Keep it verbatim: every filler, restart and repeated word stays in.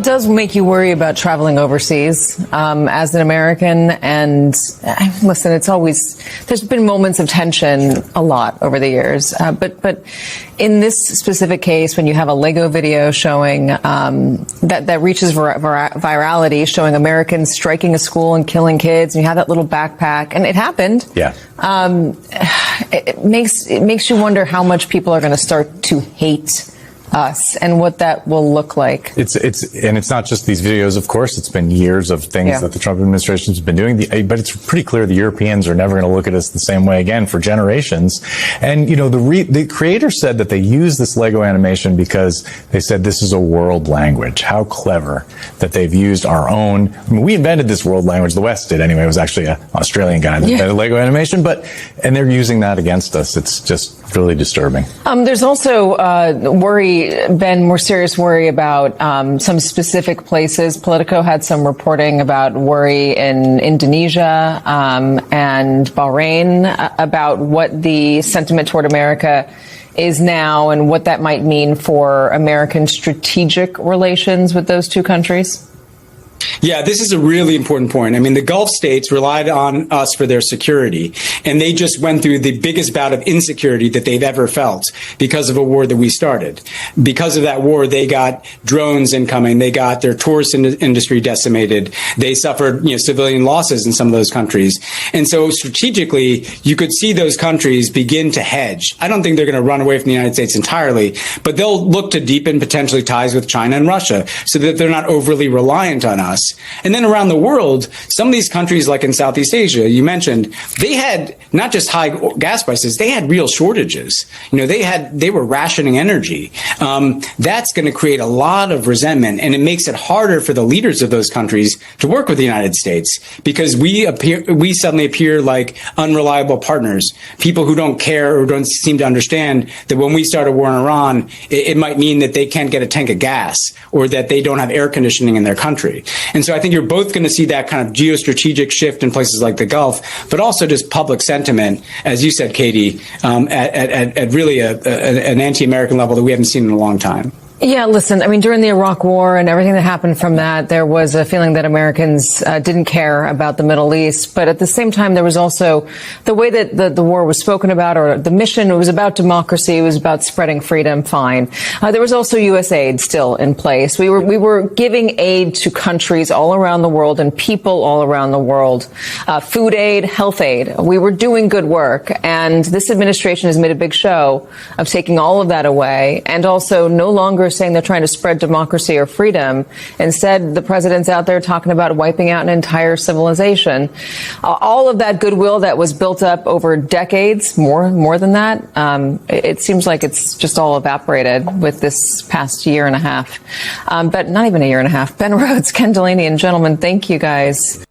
it does make you worry about traveling overseas um, as an American. And uh, listen, it's always, there's been moments of tension a lot over the years. Uh, but but in this specific case, when you have a Lego video showing um, that, that reaches vir vir virality, showing Americans striking a school and killing kids, and you have that little backpack, and it happened. Yeah. Um, it, it makes it makes you wonder how much people are going to start to hate us and what that will look like. It's it's and it's not just these videos, of course. It's been years of things yeah. that the Trump administration has been doing. The, but it's pretty clear the Europeans are never going to look at us the same way again for generations. And you know, the re, the creator said that they use this Lego animation because they said this is a world language. How clever that they've used our own. I mean, we invented this world language. The West did anyway. It was actually an Australian guy that yeah. invented Lego animation. But and they're using that against us. It's just really disturbing. Um, there's also uh, worry. Ben, more serious worry about um, some specific places. Politico had some reporting about worry in Indonesia um, and Bahrain uh, about what the sentiment toward America is now and what that might mean for American strategic relations with those two countries. Yeah, this is a really important point. I mean, the Gulf states relied on us for their security, and they just went through the biggest bout of insecurity that they've ever felt because of a war that we started. Because of that war, they got drones incoming. They got their tourist in industry decimated. They suffered, you know, civilian losses in some of those countries. And so strategically, you could see those countries begin to hedge. I don't think they're going to run away from the United States entirely, but they'll look to deepen potentially ties with China and Russia so that they're not overly reliant on us. And then around the world, some of these countries like in Southeast Asia, you mentioned, they had not just high gas prices, they had real shortages. You know, they had, they were rationing energy. Um, that's going to create a lot of resentment, and it makes it harder for the leaders of those countries to work with the United States because we appear, we suddenly appear like unreliable partners, people who don't care or don't seem to understand that when we start a war in Iran, it, it might mean that they can't get a tank of gas or that they don't have air conditioning in their country. And so I think you're both going to see that kind of geostrategic shift in places like the Gulf, but also just public sentiment, as you said, Katie, um, at, at, at really a, a, an anti-American level that we haven't seen in a long time. Yeah, listen, I mean, during the Iraq War and everything that happened from that, there was a feeling that Americans uh, didn't care about the Middle East. But at the same time, there was also the way that the, the war was spoken about, or the mission. It was about democracy. It was about spreading freedom. Fine. Uh, there was also U S aid still in place. We were we were giving aid to countries all around the world and people all around the world. Uh, food aid, health aid. We were doing good work. And this administration has made a big show of taking all of that away and also no longer saying they're trying to spread democracy or freedom. Instead, the president's out there talking about wiping out an entire civilization. Uh, all of that goodwill that was built up over decades, more more than that, um, it, it seems like it's just all evaporated with this past year and a half. Um, but not even a year and a half. Ben Rhodes, Ken Delaney, and gentlemen, thank you guys.